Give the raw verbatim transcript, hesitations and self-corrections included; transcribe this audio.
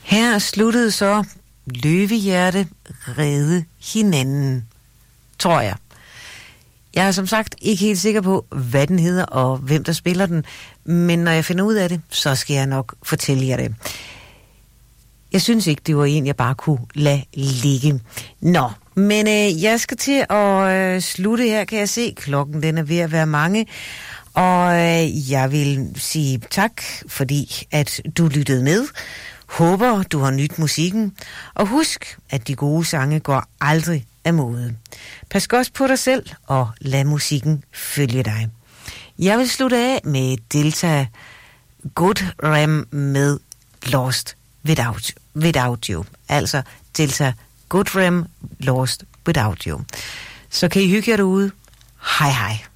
Her sluttede så Løvehjerte redde hinanden, tror jeg. Jeg er som sagt ikke helt sikker på, hvad den hedder og hvem der spiller den, men når jeg finder ud af det, så skal jeg nok fortælle jer det. Jeg synes ikke, det var en, jeg bare kunne lade ligge. Nå, men øh, jeg skal til at øh, slutte her, kan jeg se. Klokken den er ved at være mange. Og øh, jeg vil sige tak, fordi at du lyttede med. Håber, du har nydt musikken. Og husk, at de gode sange går aldrig af mode. Pas godt på dig selv, og lad musikken følge dig. Jeg vil slutte af med Delta Goodrem med Lost Without, without You. Altså Delta Goodrem Lost Without You. Så kan I hygge jer derude. Hej hej.